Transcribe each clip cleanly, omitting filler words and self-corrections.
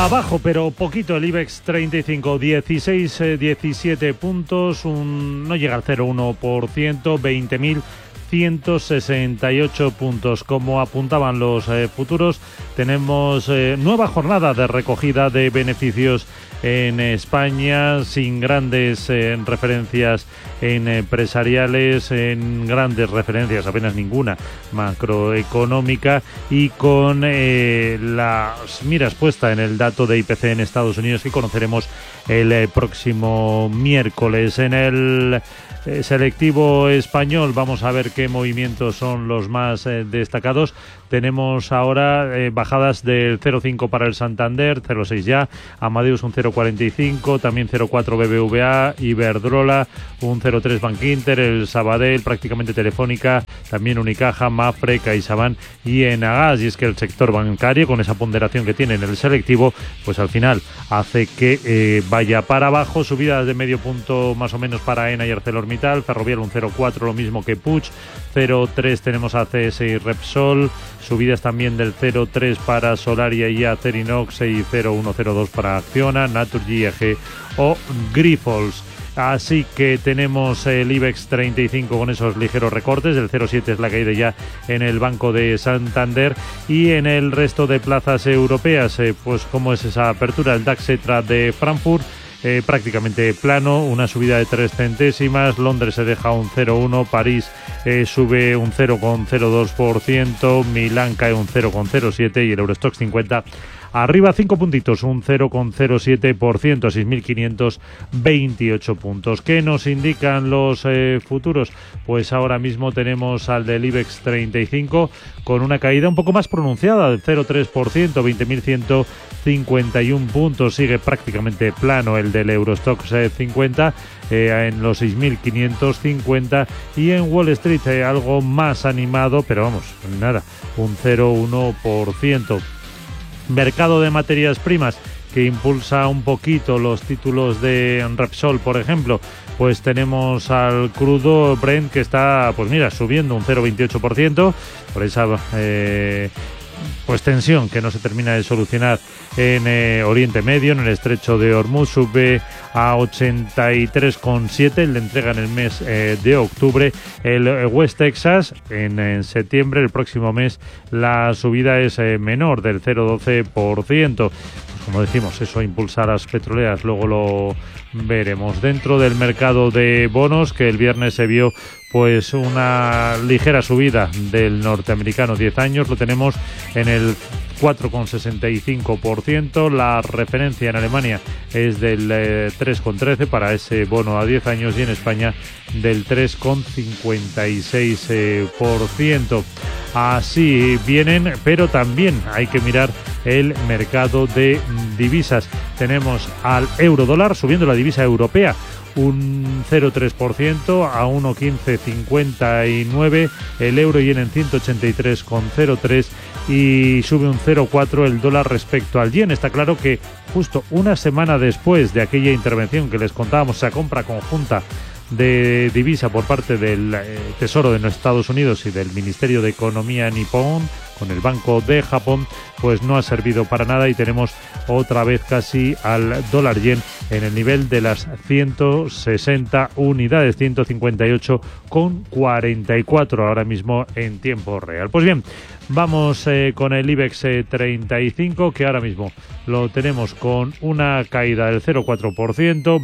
Abajo, pero poquito el IBEX 35, 17 puntos, no llega al 0,1%, 20.168 puntos. Como apuntaban los futuros, tenemos nueva jornada de recogida de beneficios en España, sin grandes referencias empresariales, en grandes referencias, apenas ninguna macroeconómica, y con las miras puestas en el dato de IPC en Estados Unidos, que conoceremos el próximo miércoles. En el selectivo español vamos a ver qué movimientos son los más destacados. Tenemos ahora bajadas del 0,5 para el Santander, 0,6 ya, Amadeus un 0,45, también 0,4 BBVA, Iberdrola un 0,3 Bankinter, el Sabadell prácticamente Telefónica, también Unicaja, Mapfre, CaixaBank y Enagas. Y es que el sector bancario, con esa ponderación que tiene en el selectivo, pues al final hace que vaya para abajo. Subidas de medio punto más o menos para ENA y ArcelorMittal, Ferrovial un 0,4, lo mismo que Puig, 0,3 tenemos ACS y Repsol, subidas también del 0,3 para Solaria y Acerinox y 0,102 para Acciona, Naturgy, EG o Grifols. Así que tenemos el IBEX 35 con esos ligeros recortes, el 0,7 es la caída ya en el Banco de Santander, y en el resto de plazas europeas, pues cómo es esa apertura. El DAX ETRA de Frankfurt prácticamente plano, una subida de 3 centésimas, Londres se deja un 0,1, París sube un 0,02%, Milán cae un 0,07 y el Eurostoxx 50 arriba 5 puntitos, un 0,07%, 6.528 puntos. ¿Qué nos indican los futuros? Pues ahora mismo tenemos al del IBEX 35 con una caída un poco más pronunciada del 0,3%, 20.151 puntos. Sigue prácticamente plano el del Eurostoxx 50 en los 6.550, y en Wall Street algo más animado, pero vamos, nada, un 0,1%. Mercado de materias primas que impulsa un poquito los títulos de Repsol, por ejemplo, pues tenemos al crudo Brent que está, pues mira, subiendo un 0,28% por esa pues tensión que no se termina de solucionar en Oriente Medio, en el estrecho de Hormuz. Sube a 83,7, el de entrega en el mes de octubre. El West Texas en septiembre, el próximo mes, la subida es menor, del 0,12%. Como decimos, eso impulsa a las petroleras, luego lo veremos. Dentro del mercado de bonos, que el viernes se vio pues una ligera subida del norteamericano 10 años, lo tenemos en el 4,65%, la referencia en Alemania es del 3,13 para ese bono a 10 años y en España del 3,56%. Así vienen, pero también hay que mirar el mercado de divisas. Tenemos al euro dólar subiendo, la divisa europea un 0,3% a 1,1559, el euro yen en 183,03 y sube un 0,4 el dólar respecto al yen. Está claro que justo una semana después de aquella intervención que les contábamos, esa compra conjunta de divisa por parte del Tesoro de los Estados Unidos y del Ministerio de Economía nipón con el Banco de Japón, pues no ha servido para nada y tenemos otra vez casi al dólar yen en el nivel de las 160 unidades, 158,44 ahora mismo en tiempo real. Pues bien, vamos con el IBEX 35, que ahora mismo lo tenemos con una caída del 0,4%,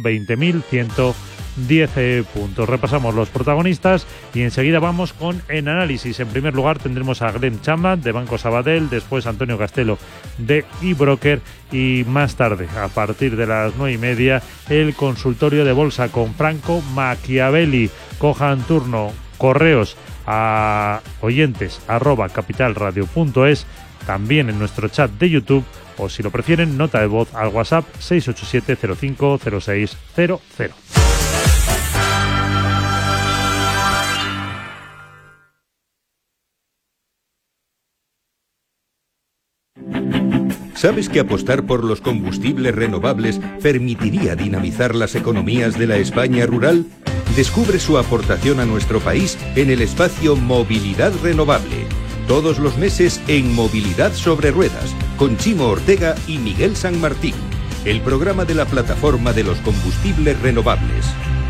20.110 puntos. Repasamos los protagonistas y enseguida vamos con el análisis. En primer lugar tendremos a Glenn Chapman de Banco Sabadell, después Antonio Castelo de eBroker y más tarde, a partir de las 9:30, el consultorio de bolsa con Franco Machiavelli. Cojan turno, correos a oyentes@capitalradio.es, también en nuestro chat de YouTube, o si lo prefieren, nota de voz al WhatsApp 687 05 0600. ¿Sabes que apostar por los combustibles renovables permitiría dinamizar las economías de la España rural? Descubre su aportación a nuestro país en el espacio Movilidad Renovable. Todos los meses en Movilidad sobre Ruedas, con Chimo Ortega y Miguel San Martín. El programa de la plataforma de los combustibles renovables.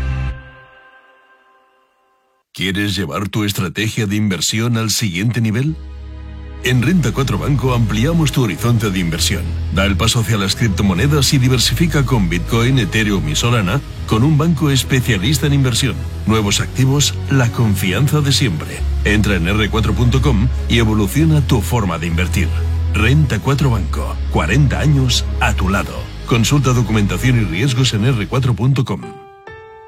¿Quieres llevar tu estrategia de inversión al siguiente nivel? En Renta 4 Banco ampliamos tu horizonte de inversión. Da el paso hacia las criptomonedas y diversifica con Bitcoin, Ethereum y Solana con un banco especialista en inversión. Nuevos activos, la confianza de siempre. Entra en r4.com y evoluciona tu forma de invertir. Renta 4 Banco, 40 años a tu lado. Consulta documentación y riesgos en r4.com.